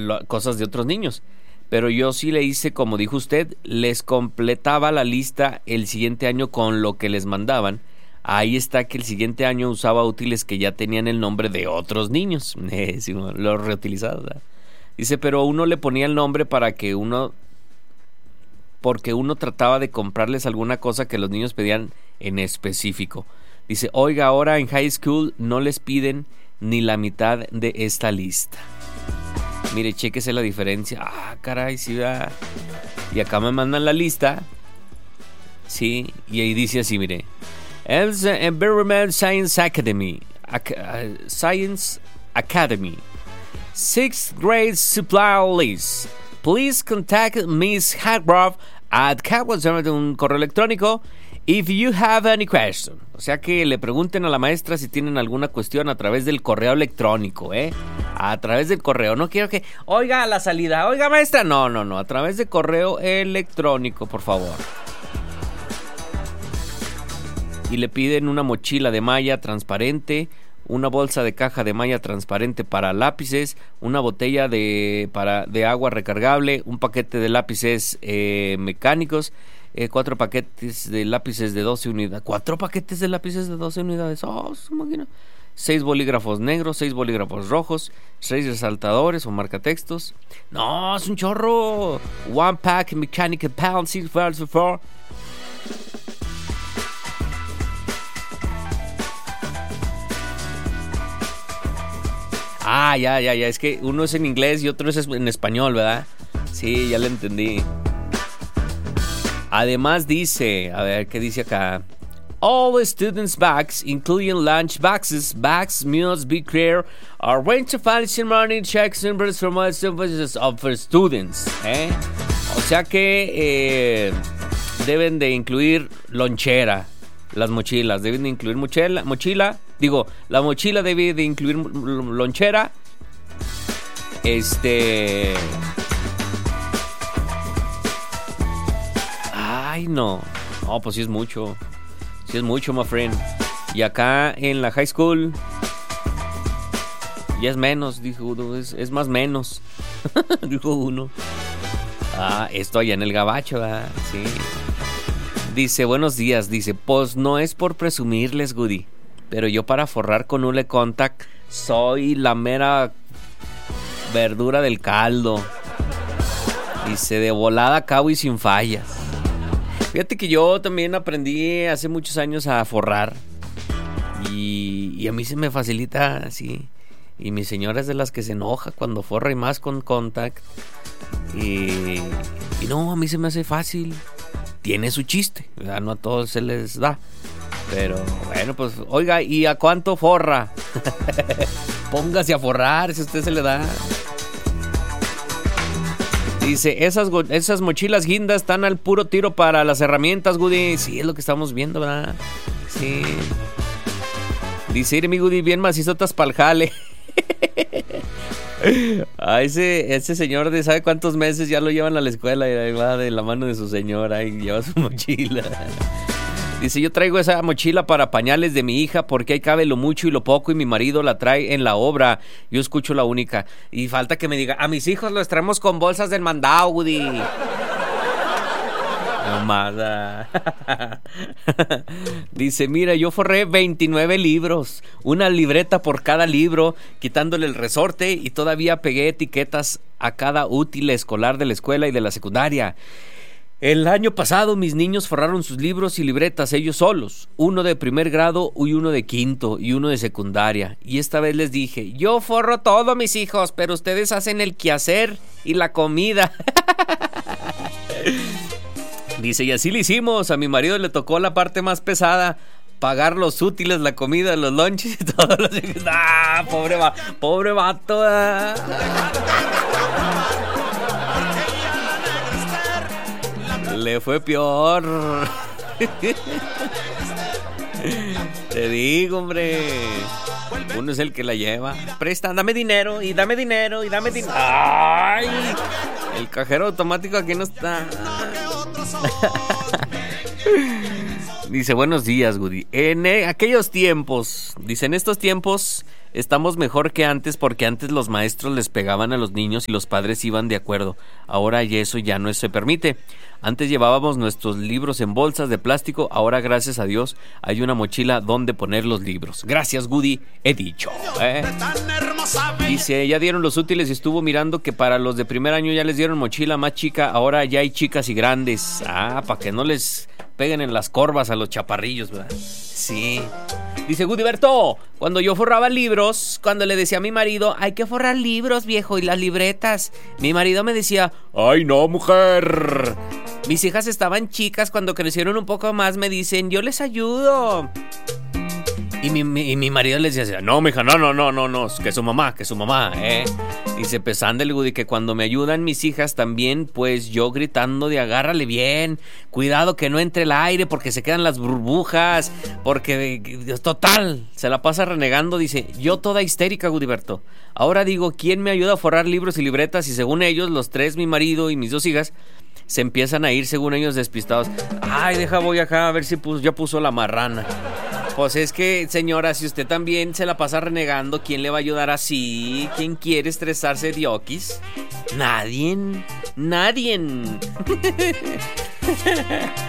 cosas de otros niños. Pero yo sí le hice, como dijo usted, les completaba la lista el siguiente año con lo que les mandaban. Ahí está que el siguiente año usaba útiles que ya tenían el nombre de otros niños, sí, los reutilizados, ¿verdad? Dice, pero uno le ponía el nombre porque uno trataba de comprarles alguna cosa que los niños pedían en específico. Dice, oiga, ahora en high school no les piden ni la mitad de esta lista. Mire, chéquese la diferencia. Ah, caray, sí, ¿verdad? Y acá me mandan la lista. Sí, y ahí dice así, mire. Es Environment Science Academy. Science Academy. 6th grade supply list. Please contact Miss Hargrove at un correo electrónico if you have any question. O sea que le pregunten a la maestra si tienen alguna cuestión a través del correo electrónico, a través del correo. No quiero que, oiga, a la salida, oiga, maestra. No, a través de correo electrónico, por favor. Y le piden una mochila de malla transparente, una bolsa de caja de malla transparente para lápices, una botella de agua recargable, un paquete de lápices mecánicos, 4 paquetes de lápices de 12 unidades. 4 paquetes de lápices de 12 unidades. Oh, se imagina. 6 bolígrafos negros, 6 bolígrafos rojos, 6 resaltadores o marcatextos. No, es un chorro. 1 pack mechanical pound 6 4. Ah, ya, es que uno es en inglés y otro es en español, ¿verdad? Sí, ya lo entendí. Además dice, a ver, ¿qué dice acá? All students' bags, including lunch boxes, bags must be clear, arranged to function morning checks and from of students, O sea que deben de incluir lonchera. Las mochilas deben de incluir mochila. Digo, la mochila debe de incluir lonchera. Ay, no. No, pues sí es mucho. Sí es mucho, my friend. Y acá en la high school ya es menos, dijo uno. Es más menos. Dijo uno. Ah, esto allá en el gabacho, ¿verdad? Sí. Dice, buenos días. Dice, pues no es por presumirles, Goody, pero yo para forrar con Hule Contact soy la mera verdura del caldo. Dice, de volada acabo y sin fallas. Fíjate que yo también aprendí hace muchos años a forrar. Y a mí se me facilita así. Y mi señora es de las que se enoja cuando forra y más con Contact. Y no, a mí se me hace fácil. Tiene su chiste, ¿verdad? No a todos se les da. Pero bueno, pues oiga, ¿y a cuánto forra? Póngase a forrar si a usted se le da. Dice, esas mochilas guindas están al puro tiro para las herramientas, Goody. Sí, es lo que estamos viendo, ¿verdad? Sí. Dice, mi Goody, bien macizotas pa'l jale. A ese señor de sabe cuántos meses ya lo llevan a la escuela y ahí va de la mano de su señora y lleva su mochila. Dice, yo traigo esa mochila para pañales de mi hija porque ahí cabe lo mucho y lo poco y mi marido la trae en la obra. Yo escucho la única. Y falta que me diga, a mis hijos los traemos con bolsas del mandado, Woody. Nomás. Dice, mira, yo forré 29 libros, una libreta por cada libro, quitándole el resorte y todavía pegué etiquetas a cada útil escolar de la escuela y de la secundaria. El año pasado mis niños forraron sus libros y libretas ellos solos, uno de primer grado y uno de quinto y uno de secundaria. Y esta vez les dije, yo forro todo, mis hijos, pero ustedes hacen el quehacer y la comida. Dice, y así le hicimos. A mi marido le tocó la parte más pesada, pagar los útiles, la comida, los lunches y todos los... ¡Ah, pobre vato! ¿Ah? Le fue peor. Te digo, hombre. Uno es el que la lleva. Presta, dame dinero y dame dinero y dame dinero. ¡Ay! El cajero automático aquí no está. Dice, buenos días, Woody. En aquellos tiempos, dice, en estos tiempos estamos mejor que antes porque antes los maestros les pegaban a los niños y los padres iban de acuerdo. Ahora y eso ya no se permite. Antes llevábamos nuestros libros en bolsas de plástico, ahora gracias a Dios hay una mochila donde poner los libros. Gracias, Woody, he dicho. Dice, ya dieron los útiles y estuvo mirando que para los de primer año ya les dieron mochila más chica, ahora ya hay chicas y grandes. Para que no les peguen en las corvas a los chaparrillos, ¿verdad? Sí. Dice Gudiberto, cuando yo forraba libros, cuando le decía a mi marido, hay que forrar libros, viejo, y las libretas, mi marido me decía, ay no, mujer. Mis hijas estaban chicas, cuando crecieron un poco más me dicen, yo les ayudo. Y mi marido les decía, no, mija, no, que su mamá, Dice, pues ándale, Woody, que cuando me ayudan mis hijas también, pues yo gritando de agárrale bien, cuidado que no entre el aire porque se quedan las burbujas, porque total, se la pasa renegando, dice, yo toda histérica, Gudiberto. Ahora digo, ¿quién me ayuda a forrar libros y libretas? Y según ellos, los tres, mi marido y mis dos hijas, se empiezan a ir según ellos despistados. Ay, voy acá a ver si ya puso la marrana. Pues es que, señora, si usted también se la pasa renegando, ¿quién le va a ayudar así? ¿Quién quiere estresarse de oquis? Nadie.